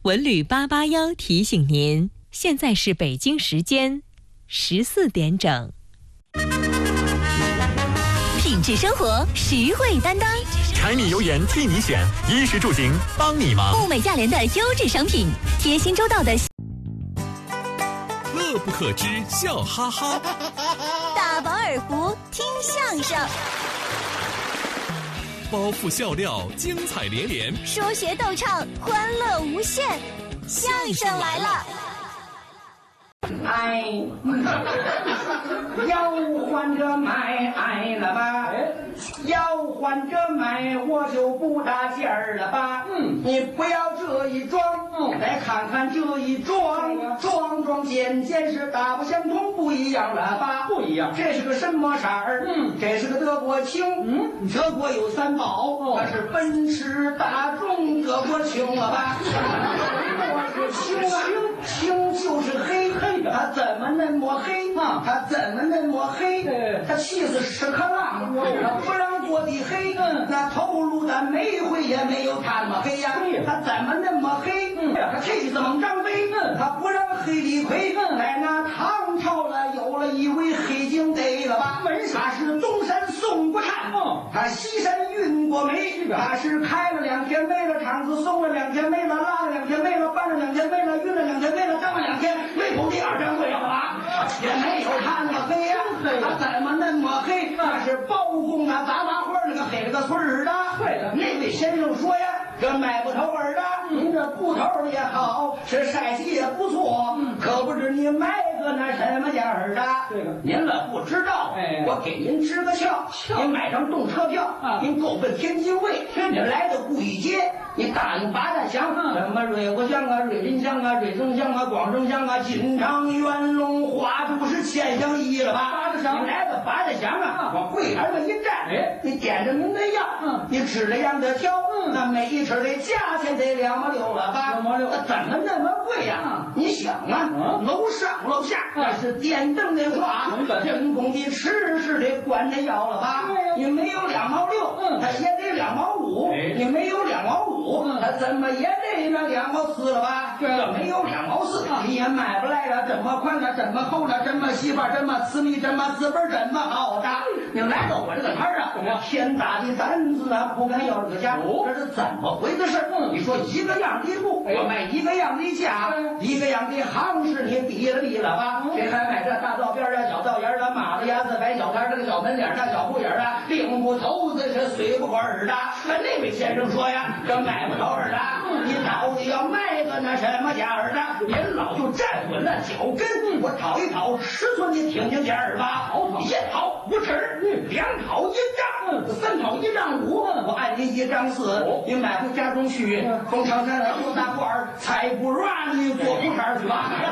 文旅881提醒您，现在是北京时间14点整。 品质生活，实惠担当。 柴米油盐替你选，衣食住行帮你忙。 物美价廉的优质商品，贴心周到的。 乐不可支，笑哈哈。 大饱耳福，听相声。 包袱笑料，精彩连连。 说学逗唱，欢乐无限。相声来了。 哎，要换着买了吧？要换着买，我就不搭劲儿了吧？你不要这一装，再看看这一装，装件是大不相同，不一样了吧？不一样。这是个什么色儿？这是个德国青。德国有3宝，那是奔驰、大众、德国青了吧？我是青啊，青就是黑。他怎么那么黑？他怎么那么黑？他气死屎壳郎，他不让过的黑。那头颅的煤灰也没有他那么黑呀。他怎么那么黑？他气死猛张飞，他不让黑李逵。在那唐朝了，有了一位黑警逮了吧？他是东山送过炭，他西山运过煤，他是开了2天煤了，厂子送了2天煤了，拉了2天煤了，搬了2天煤了，运了2天煤了，挣了2天，没头第2张会了吧？也没有他那么黑呀，他怎么那么黑？那是包公啊，杂花花那个黑了个穗儿的。对的，那位先生说呀，这买不头儿的，您这布头也好，是晒洗也不错，可不知你买个那什么价儿的。这个您了不知道，我给您支个窍，您买张动车票，您够奔天津卫，您来到故意街，你答应八大乡，什么瑞国乡啊、瑞林乡啊、瑞增乡啊、广正乡啊、金昌、元龙、花都是千乡一了吧？你来到八大乡啊，往柜台上一站，你点着您的药，你吃了样的挑，那每一吃的价钱得2毛6了吧？2毛6，那怎么那么贵呀？你想啊，楼上楼下那是电灯的话，人工的吃是得管着药了吧？你没有2毛6，他也得2毛5，你没有2毛5，他怎么也得那2毛4了吧？这没有2毛4，你也买不来了。这么宽的，这么厚的，这么细吧，这么私密，这么资本，这么好的。你来到我这个摊儿啊，天大的担子啊，不敢要这个价，这是怎么回的事？你说一个样的布，我卖一个样的价，一个样的行市，你比了吧？谁还买这大道边啊、小道沿啊、马路牙子、摆小摊这个小门脸大小铺眼啊，领不头子是随不管的。那位先生说呀，这买不头的，你到底要卖个那什么价儿的？您老就站稳了脚跟，我讨一讨尺寸，你听听价儿吧。1讨5尺，2讨1丈，3讨1丈5，我按您1丈4，你买回家中去，从长山后大褂才不让你做裤衩去吧。